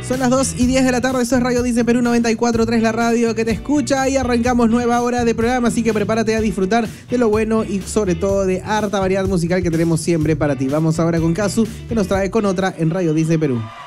Son las 2:10 de la tarde, eso es Radio Disney Perú 94.3, la radio que te escucha, y arrancamos nueva hora de programa, así que prepárate a disfrutar de lo bueno y sobre todo de harta variedad musical que tenemos siempre para ti. Vamos ahora con Casu, que nos trae con otra en Radio Disney Perú.